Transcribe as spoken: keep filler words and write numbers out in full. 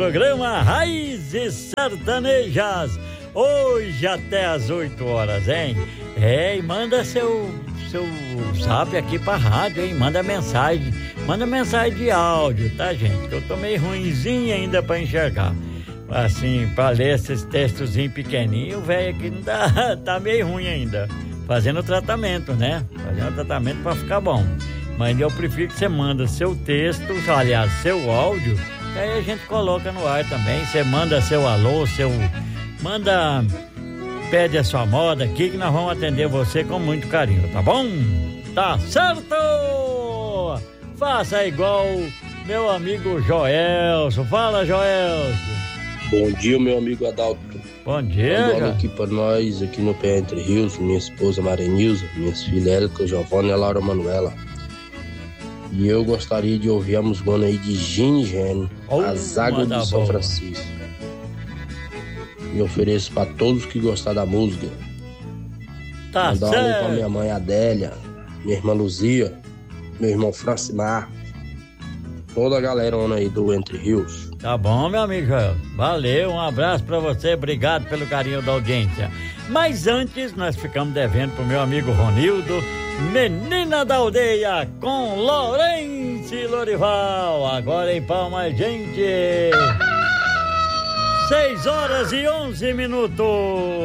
programa Raízes Sertanejas. Hoje até às oito horas, hein? É, e manda seu, seu zap aqui pra rádio, hein? Manda mensagem. Manda mensagem de áudio, tá, gente? Que eu tô meio ruinzinho ainda pra enxergar. Assim, pra ler esses textozinhos pequenininhos, o velho aqui não dá, tá meio ruim ainda. Fazendo tratamento, né? Fazendo tratamento pra ficar bom. Mas eu prefiro que você manda seu texto, aliás, seu áudio, que aí a gente coloca no ar também. Você manda seu alô, seu... Manda... Pede a sua moda aqui que nós vamos atender você com muito carinho, tá bom? Tá certo! Faça igual meu amigo Joelson. Fala, Joelson. Bom dia, meu amigo Adalto. Bom dia. Mandando aqui pra nós, aqui no Pé Entre Rios, minha esposa Marenilza, minhas filhas Érica, Giovana e a Laura Manuela. E eu gostaria de ouvir a musgona aí de Gingênio, oh, As Águas de São boa. Francisco. E ofereço pra todos que gostar da música. Tá Mandar certo. um alô pra minha mãe Adélia, minha irmã Luzia, meu irmão Francimar, toda a galera aí do Entre Rios. Tá bom, meu amigo Joel. Valeu, um abraço pra você, obrigado pelo carinho da audiência. Mas antes, nós ficamos devendo pro meu amigo Ronildo, Menina da Aldeia, com Lourenço e Lorival. Agora em Palmas, gente. seis horas e onze minutos.